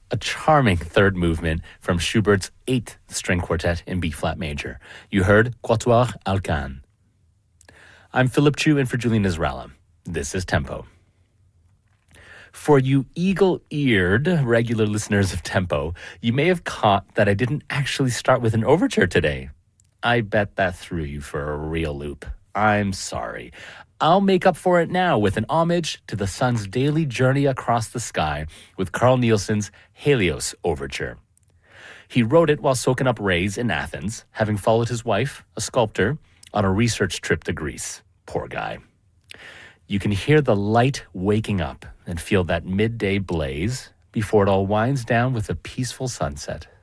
a charming third movement from Schubert's 8th string quartet in B-flat major. You heard Quatuor Alcan. I'm Philip Chu in for Julian Israela. This is Tempo. For you eagle-eared regular listeners of Tempo, you may have caught that I didn't actually start with an overture today. I bet that threw you for a real loop. I'm sorry. I'll make up for it now with an homage to the sun's daily journey across the sky with Carl Nielsen's Helios Overture. He wrote it while soaking up rays in Athens, having followed his wife, a sculptor, on a research trip to Greece. Poor guy. You can hear the light waking up and feel that midday blaze before it all winds down with a peaceful sunset.